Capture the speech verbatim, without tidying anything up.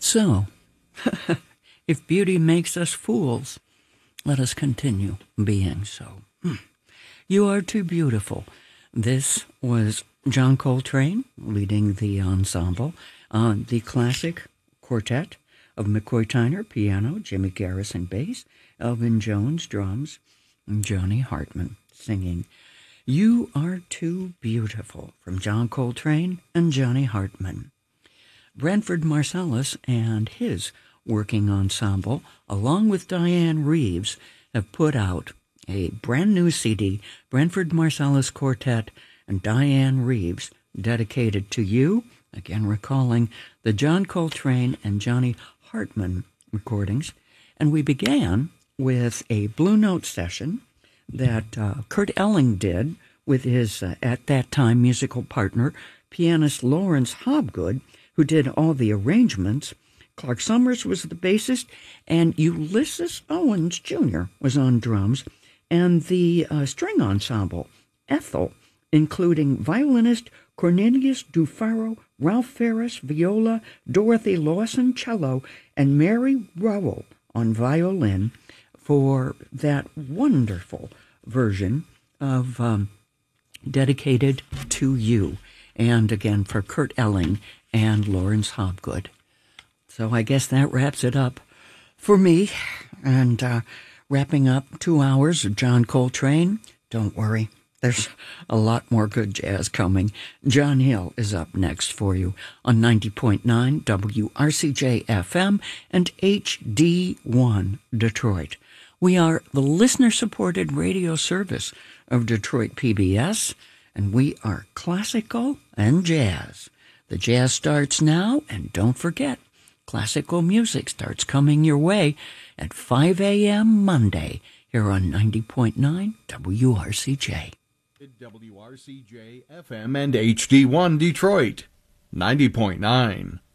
So, if beauty makes us fools, let us continue being so. You are too beautiful. This was John Coltrane leading the ensemble on the classic quartet of McCoy Tyner, piano, Jimmy Garrison, bass, Elvin Jones, drums, and Johnny Hartman singing You Are Too Beautiful from John Coltrane and Johnny Hartman. Branford Marsalis and his working ensemble, along with Diane Reeves, have put out a brand new C D, Branford Marsalis Quartet and Diane Reeves, dedicated to you, again recalling the John Coltrane and Johnny Hartman recordings. And we began with a Blue Note session that uh, Kurt Elling did with his, uh, at that time, musical partner, pianist Lawrence Hobgood, who did all the arrangements. Clark Summers was the bassist, and Ulysses Owens Junior was on drums, and the uh, string ensemble, Ethel, including violinist Cornelius Dufaro, Ralph Ferris, viola, Dorothy Lawson, cello, and Mary Rowell on violin for that wonderful version of um, Dedicated to You, and again for Kurt Elling and Lawrence Hobgood. So I guess that wraps it up for me, and uh, wrapping up two hours of John Coltrane. Don't worry, there's a lot more good jazz coming. John Hill is up next for you on ninety point nine W R C J F M and H D one Detroit. We are the listener-supported radio service of Detroit P B S, and we are classical and jazz. The jazz starts now, and don't forget, classical music starts coming your way at five a.m. Monday here on ninety point nine W R C J. W R C J F M and H D one Detroit, ninety point nine.